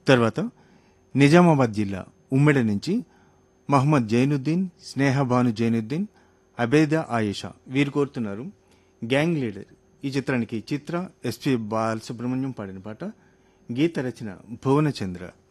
తర్వాత నిజామాబాద్ జిల్లా ఉమ్మెడ నుంచి మహమ్మద్ జైనుద్దీన్, స్నేహబాను జైనుద్దీన్, అబేదా ఆయేషా వీరు కోరుతున్నారు గ్యాంగ్ లీడర్ ఈ చిత్రానికి చిత్ర ఎస్పి బాలసుబ్రహ్మణ్యం పాడిన పాట. గీత రచన భువనచంద్ర.